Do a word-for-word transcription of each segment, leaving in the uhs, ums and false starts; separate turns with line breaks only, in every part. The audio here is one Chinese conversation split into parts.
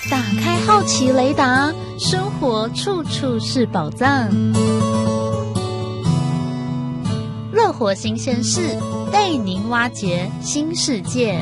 打开好奇雷达，生活处处是宝藏。热火新鲜事，带您挖掘新世界。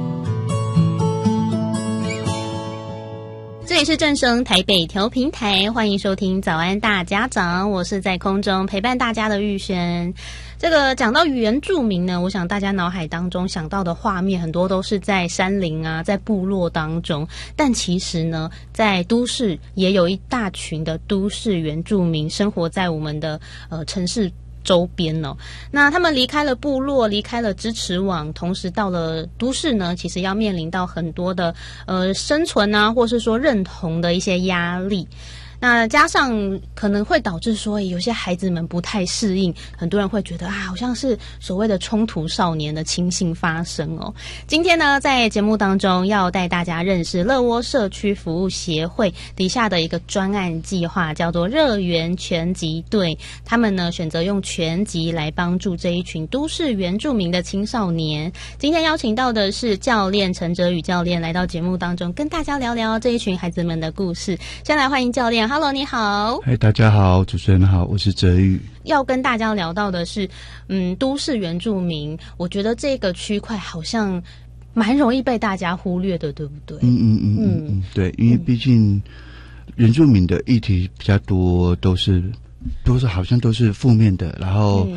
这里是正声台北调频台，欢迎收听早安大家长，我是在空中陪伴大家的玉轩。这个讲到原住民呢，我想大家脑海当中想到的画面很多都是在山林啊，在部落当中，但其实呢，在都市也有一大群的都市原住民生活在我们的呃城市周边哦。那他们离开了部落，离开了支持网，同时到了都市呢，其实要面临到很多的呃生存啊，或是说认同的一些压力。那加上可能会导致说有些孩子们不太适应，很多人会觉得啊，好像是所谓的冲突少年的情形发生哦。今天呢，在节目当中要带大家认识乐窝社区服务协会底下的一个专案计划，叫做热原拳击队。他们呢选择用拳击来帮助这一群都市原住民的青少年。今天邀请到的是教练陈哲宇教练来到节目当中，跟大家聊聊这一群孩子们的故事。先来欢迎教练。Hello， 你好。
嗨，大家好，主持人好，我是哲宇。
要跟大家聊到的是，嗯，都市原住民，我觉得这个区块好像蛮容易被大家忽略的，对不对？
嗯嗯嗯嗯嗯，对，因为毕竟原住民的议题比较多，都是都是好像都是负面的，然后